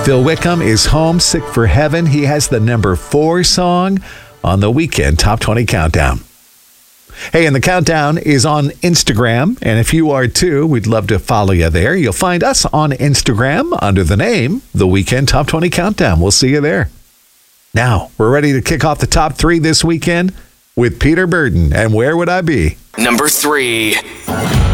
Phil Wickham is homesick for heaven. He has the number 4 song on the Weekend Top 20 Countdown. Hey, and the countdown is on Instagram. And if you are too, we'd love to follow you there. You'll find us on Instagram under the name The Weekend Top 20 Countdown. We'll see you there. Now, we're ready to kick off the top 3 this weekend with Peter Burton and Where Would I Be? Number 3.